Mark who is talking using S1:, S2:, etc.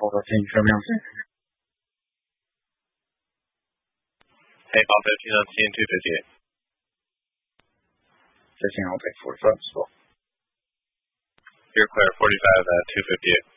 S1: change from your
S2: Takeoff 15 on CN 258.
S1: 15, I'll take 45 as well.
S2: You're clear, 45 at 258.